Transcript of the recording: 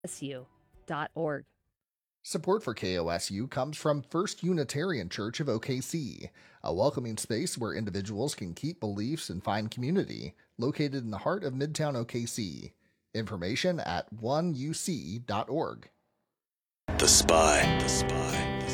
KOSU.org. Support for KOSU comes from First Unitarian Church of OKC, a welcoming space where individuals can keep beliefs and find community, located in the heart of Midtown OKC. Information at oneuc.org. The Spy.